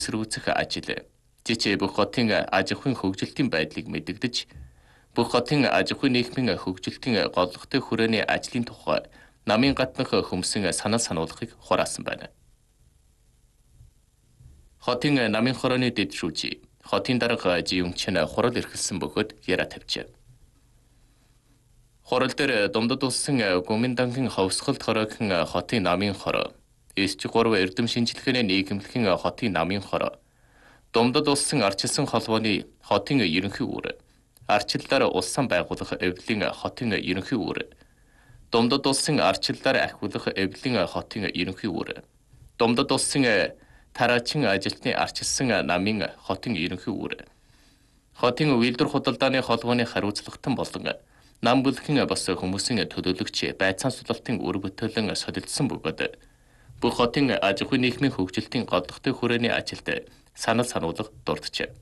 эсрүүцэх ажил. Жишээ бүх хотын аж ахуйн хөгжилтийн байдлыг мэдэгдэж, бүх хотын аж ахуйн нийгмийн хөгжилтийн голлогтой хүрээний ажлын тухай намын гаднах хүмүүсийн санал сануулгыг хураасан байна. Хотын намын хорооны дэд шүүжи, хотын дарга Жиюнгчин хурал эрхэлсэн бөгөөд яриа тавьжээ. Хурал дээр Думдад улсын Гоминдангийн ховсголд хороогийн хотын намын хороо, С3 эрдэм шинжилгээний нийгэмлэгийн хотын намын хороо, Думдад улсын арчилсан холбооны хотын ерөнхий үүр, арчиллаар улссан байгуулах эвлэлийн хотын ерөнхий үүр, Думдад улсын арчиллаар ахиулах эвлэлийн хотын ерөнхий үүр, Думдад улсын тараачин ажилтны арчилсан намын хотын ерөнхий үүр, хотын үйлдвэр худалдааны холбооны хариуцлагатан болон нам бүлгийн бас хүмүүсийн төлөөлөгч байцаан судалтын үр бүтээлэн солилцсон бөгөөд бүх хотын аж ахуйн нийгмийн хөгжилтийн голлогтой хүрээний ажилд санал сануулга дурджээ.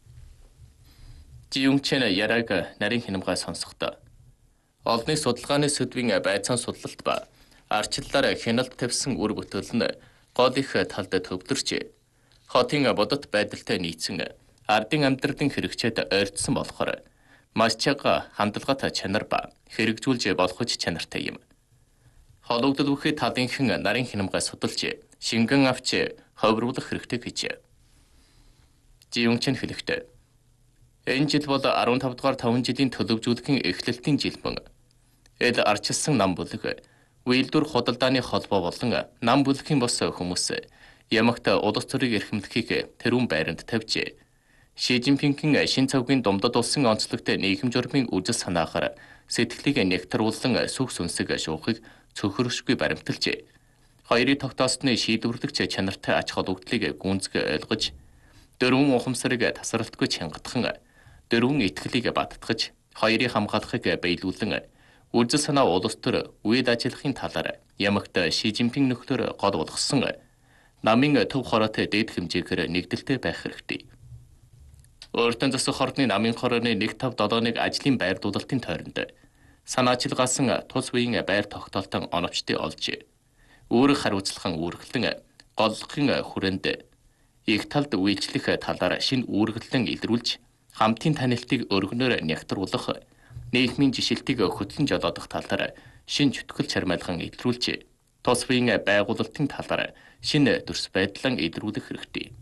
Жиюнгчин яраг нарийн хинамгай сонсохдоо олонний судалгааны сэдвийн байцаан судлалт ба арчиллаар хяналт тавьсан үр бүтээл нь гол их талд төвлөрч хотын бодит байдалтай нийцэн ардын амьдралын хэрэгцээд ойртсон болохоор маш чанга хандлагатай чанар ба хэрэгжүүлж болгож чанартай юм. Хологдол бүхий талынхан нарийн хинамгай судалж шингэн авч ховруулах хэрэгтэй гэж Жиюнгчин хэлэхдээ энэ жил бол 15 дугаар 5 жилийн төлөвжүүлэхийн эхлэлтийн жил мөн эл арчилсан нам бүлэг үйлдвэр худалдааны холбоо болон нам бүлгийн бос хүмүүс ямагт улс төрийг эрхэмлэхийг тэрүүн байранд тавьжээ. Ши Жинпингийн шин цавгийн Думдад улсын онцлогтой нийгэм журмын үжил санаахаар сэтгэлийг нэгтруулан сүх сүнсэг шуухыг цөхөршгүй баримталжээ. Хоёрын тогтоосны шийдвэрлэгч чанартай ач холбогдлыг гүнзгий ойлгож, дөрвөн ухамсарыг тасралтгүй чангатхан, дөрвөн итгэлийг баттгаж, хоёрыг хамгаалахыг биелүүлэн, үжил санаа улс төр үед ажиллахын талаар ямагт Ши Жинпин нөхдөр гол болгосон намын төв хороотой дээд хэмжээгээр нэгдэлтэй байх хэрэгтэй. Өөртөө засах хордны намын хорооны 157-ыг ажлын байр дуудалтын тойронд санаачилгаасан тус үеийн байр тогтоолтон оновчтой олж, үүрэг хариуцлаган үүргэлэн голлогын хүрээнд их талд үйлчлэх талаар шинэ үүргэлэн илрүүлж, хамтын танилтыг өргөнөөр нягтруулах, нийгмийн жишэлтийг хөтлөн жолоодох талаар шинэ чөтгөл чармайлган илрүүлж, тус үеийн байгуулалтын талаар шинэ төрс байдлан илрүүлэх хэрэгтэй.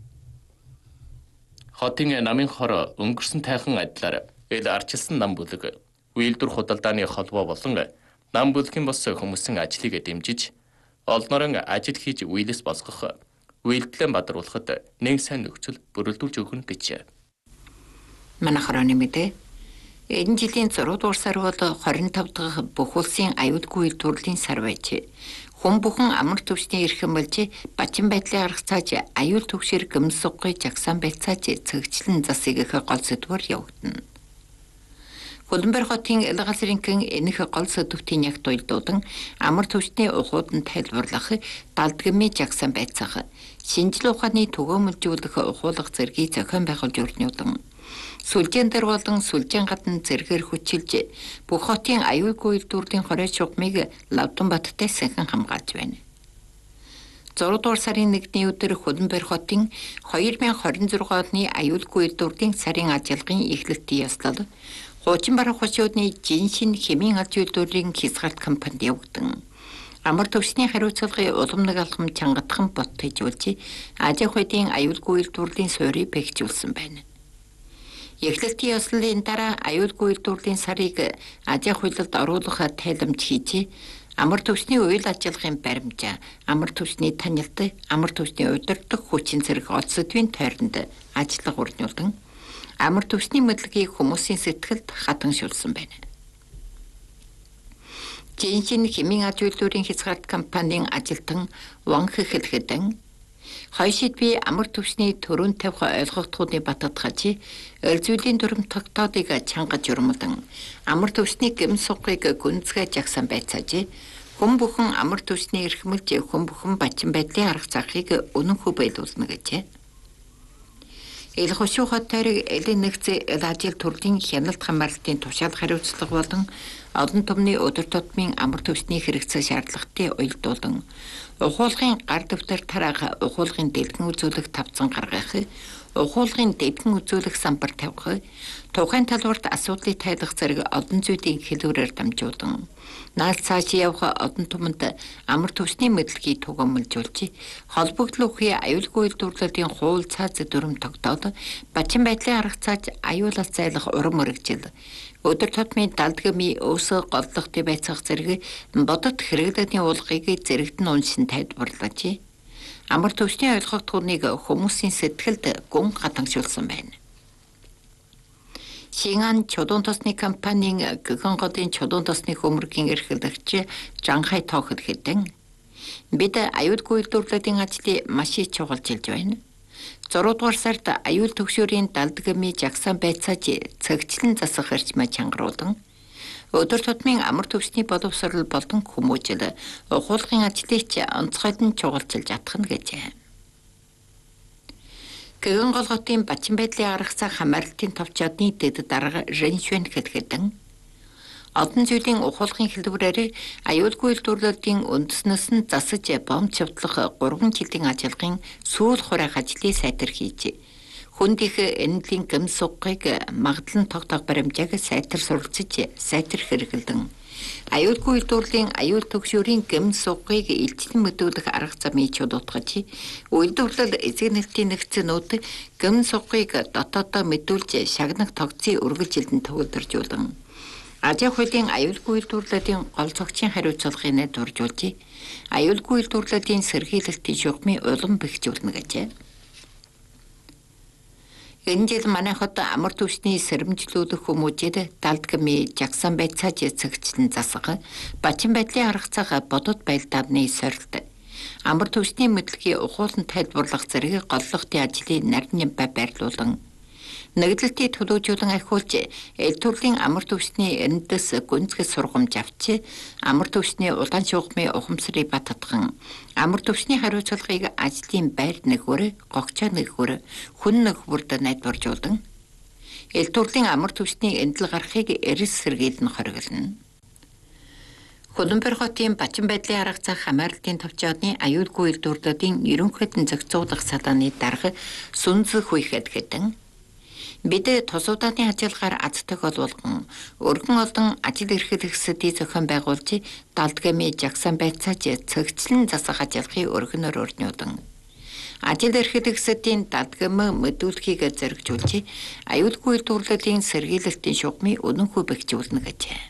Хотын намын хороо өнгөрсөн тайхан адилаар эл арчилсан нам бүлэг, үйлдвэр худалдааны холбоо болон нам бүлгийн бос хүмүүсийн ажлыг дэмжиж, олнорон ажил хийж үйлс босгох, үйлдэлээ бадруулахад нэг сайн нөхцөл бүрэлдүүлж өгнө гэж. Манай хорооны мэдээ энэ жилийн 6 дугаар сар бол 25 дахь бүх улсын аюулгүй үйлдвэрлэлийн сар байж. Хүн бүхэн амар төвчний эрхэм болж бачин байдлын арга цааж аюул төвшөр гэмс суггыг жагсаан байцааж цэгчлэн засыг их гол сэдвээр явагдана. Хөлбөмбөр хотын Элгалрингийн энэх гол сэдвтийн яг дуйлдуудан амар төвчний ухуудан тайлбарлах, далдгмын жагсаан байцаах, шинжлэх ухааны төгөөмөлжүүлэх ухуулах зэргийг зохион байгуулж өрнүүлэн сүлжээн дээр болон сүлжээн гадна зэргээр хүчилж бүх хотын аюулгүй үйлдвэрлэлийн хорой шугамыг Лавданбаттай санхан хамгаалж байна. 6 дугаар сарын 1-ний өдөр Хөлбөмбөр хотын 2026 оны аюулгүй үйлдвэрлэлийн сарын ажиллагааны эхлэлтийн ёслол хуучин барах хошуудны жиншин хэмийн аж үйлдвэрлэлийн хязгаалт компанид явагдан. Амар төвчний хариуцлагын уламнаг алхам чангатхан бот хийжүүлж аж ахуйн аюулгүй үйлдвэрлэлийн суурийг бэхжүүлсэн байна. Эхлэлтийн ёслолын дараа аюулгүй үйлдвэрлэлийн сарыг аж ахуйлалд оруулах тайламж хийж, амар төвчний үйл ажиллагааны баримжаа, амар төвчний танилт, амар төвчний удирдах хүчин зэрэг ол сэдвийн тойронд ажиллага өрнүүлэн, амар төвчний мэдлэгийг хүмүүсийн сэтгэлд хатаншуулсан байна. Жиншин хэмийн аж үйлдвэрийн хязгаалт компанийн ажилтан Ванх хэлэхэд хоёр шидби амар төвчний төрөнд тавих ойлгогдохуудыг баттгаж, өлзүүлийн дүрм тогтоодыг чангаж урмдан, амар төвчний гэмс сугыг гүнзгий жагсан байцааж, хүн бүхэн амар төвчний эрхмэлж хүн бүхэн бачин байдлын арга захыг үнэнхүү байлуулна гэжээ. Ил хошуу хот тойрог элийн нэгцээ ажил төрлийн хяналт хамгаалалтын тушаал хариуцлага болон олон түмний өдөр тутмын амар төвсний хэрэгцээ шаардлагатай уялдуулан ухуулгын гар дэвтэр тараах, ухуулгын дэлгэн үзүүлэх тавцан гаргах, ухуулгын дэлгэн үзүүлэх самбар тавих, тухайн талбарт асуудлыг тайлах зэрэг олон зүйлийн хэлбэрээр дамжуулан наал цааш явах олон түмэнд амар төвсний мэдлэгийг түгээмэлжүүлж, холбогдлол үхий аюулгүй үйлдвэрлэлийн хууль цааз дүрм тогтоод, бачин байдлын арга цааж аюулаас зайлах урам мөрөгжил, өдөр тутмын далдгамын өөсөө голлохтой байцаах зэрэг бодит хэрэглээний уулгыг зэрэгтэн уншин тайлбарлаж, амар төвсний ойлгох түүнийг хүмүүсийн сэтгэлд гүн хатангшуулсан байна. Шинган чулуун тосны компанийн Гэгэнgodын чулуун тосны хөмөргийн эрхлэгч Жанхай Тооход хэдэн бид аюулгүй үйлдвэрлэлийн ажлыг маш их чухалчилж байна. 6 дугаар сард аюул төгшөөрийн далдгамын жагсаан байцааж цэгцлэн засах эрчмээ чангаруулан өдөр тутмын амар төвсний боловсрол болон хүмүүжил ухуулгын ажлыг онцгойлон чухалчилж атгах гэжээ. Гэгэнголготын бачин байдлын арга зах хамгаалалтын товчоодны дэд дарга Реншвен хэлэхэд олон зүйлийн ухуулгын хэлбэрээр аюулгүй үйлдвэрлэлийн үндэснээс нь засаж бомб чавтлах 3 жилийн ажиллагын сүүл хураах ажлыг сайтар хийж, хүнд их энэлийн гэмс сугыг магадлан тогтоох баримжааг сайтар суралцж, сайтар хэрэглэн аюулгүй үйлдвэрлэлийн аюул төгшөөрийн гэмс сугыг илчлэн мэдүүлэх арга замыг чулуутгаж, үйлдвэрлэл эзэгнэлтийн нэгцэнүүд гэмс сугыг дотоодоо мэдүүлж шагнах тогтцын үргэлжилтэн төгөлдржүүлэн Ажил хуулийн аюулгүй үйлдвэрлэлийн гол зохицын хариуцлагын дуржуулж, аюулгүй үйлдвэрлэлийн сэргийлэлтийн шугамын улам бэхжүүлнэ гэжээ. Энэ жил манай хот амар төвсний сэрэмжлүүлэх хүмүүжид далдгамын жагсаан байцааж цэгцлэн засах, бачин байдлын арга зах бодод байлдааны сорилт, амар төвсний мэдлэгийн ухуулан тайлбарлах зэрэг голлохтын ажлыг нарийн байрлуулан нэгдэлтийг төлөвжүүлэн ахиулж, ил төрлийн амар төвсний эрэндээс гүнзгий сургамж авч, амар төвсний улаан шугамын ухамсарыг баттган, амар төвсний хариуцлагыг ажлын байр нэгвэр, гогчоо нэгвэр, хүн нэгвэрд найдваржуулан, ил төрлийн амар төвсний эндэл гарахыг эрс сэргийлэн хориглоно. Хөлбөмбөр хотын бачин байдлын арга зах хамгаалалтын товчоодны аюулгүй үйлдвэрлэлийн ерөнхийдөө зохицуулах салааны дарга Сүнзэх үехэд хэдэн бид тус удааны ажиллагаар аз тохиол болгон өргөн олон ажил эрхлэгчдийн зохион байгуулж далдгамын жагсаан байцааж цэгцлэн засах ажиллагааны өргөнөөр өрнүүлэн ажил эрхлэгчдийн далдгам мэдүүлэхийг зэрэгжүүлж аюулгүй үйлдвэрлэлийн сэргийлэлтийн шугамыг өнөнхөө бэхжүүлнэ гэжээ.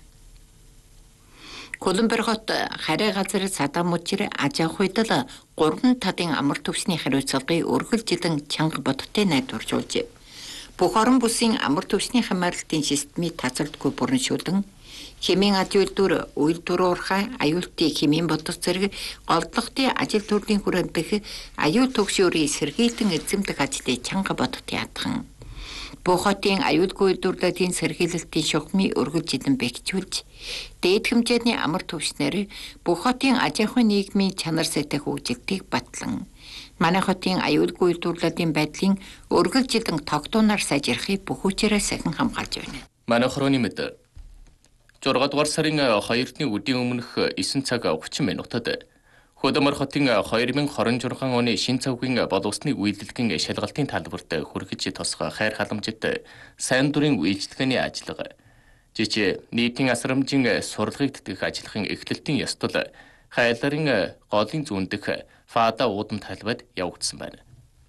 Хөлбөмбөр хот харай газар садам мөчир аж авах үед л 3 талын амар төвсний хариуцлагыг үргэлжилэн чанга бодтой найдваржуулж, бүх орон бүсийн амар төвсний хамгаалалтын системийг тасалдгүй бүрэншүүлэн, хэмээн аж үйлдвэр уурхай, аюултын хэмээн бодос зэрэг голдлогтын ажил төрлийн хүрэндэх аюул төгшөөрийн сэргийлэн эзэмдэх ажлыг чанга бодтой ятхан, бүх хотын аюулгүй үйлдвэрлэлийн сэргийлэлтийн шугамыг үргэлжилэн бэхжүүлж, дээд хэмжээний амар төвснээр бүх хотын аж ахуйн нийгмийн чанар сэтээх хөгжилтийг батлан, манай хотын аюулгүй үйлдвэрлэлийн байдлын үргэлжилэн тогтооноор сайжрахыг бүх хүчээрээ сахин хамгаалж байна. Манай хорооны мэд 6 дугаар сарын 2-ны өдрийн өмнөх 9 цаг 30 минутад Хөлбөмбөр хотын 2026 оны шин цавгийн боловсны үйлдэлгийн шалгалтын талбарт хүргэж тосгоо хайр халамжит сайн дурын үйлчлэгээний ажиллага, жижиг нийтийн асрамжийн сурлагыг тэтгэх ажиллахын эхлэлтийн ёстол хайларын голын зүүндэх фада уудам талбайд явагдсан байна.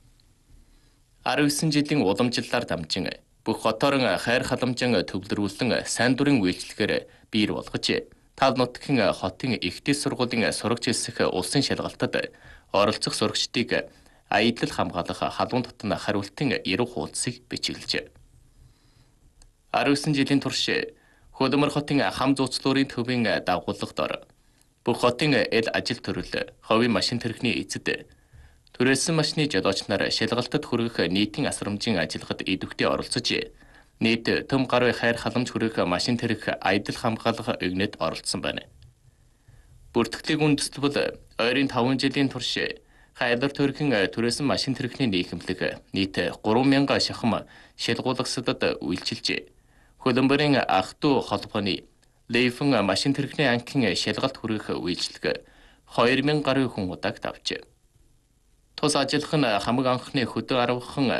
19 жилийн уламжлалаар дамжин бүх хотоорон хайр халамжин төвлөрүүлэн сайн дурын үйлчлэгээр биер болгож, тал нутгийн хотын ихтэй сургуулийн сурагч хэлсэх улсын шалгалтад оролцох сурагчдыг аялал хамгаалах халуун дотн хариултын эрүү хуудсыг бичиглэжээ. 19 жилийн турш Хөлбөмбөр хотын хам зууцлуурын төвийн дагуулдор бүх хотын эл ажил төрөл, ховын машин тэрэгний эцэд түрээсэн машины жолооч нар шалгалтад хүргэх нийтийн асрамжийн ажиллагад идэвхтэй оролцож, нийт төм гаруй хайр халамж хүргэх машин тэрэг аялал хамгаалах өгнөд оролцсон байна. Бүртгэлийн үндэслэл ойрын 5 жилийн турш Хайдар төрхийн түрээсэн машин тэрэгний нийгэмлэг нийт 3000 шахам шалгуулагсадад үйлчилжээ. Хөлбөмбөрийн ах トゥ холбооны Лейфэн машин тэрэгний анхны шалгалт хүргэх үйлчлэг 2000 гаруй хүн удаагт авчээ. Тус ажиллах нь хамаг анхны хөдөө аргахан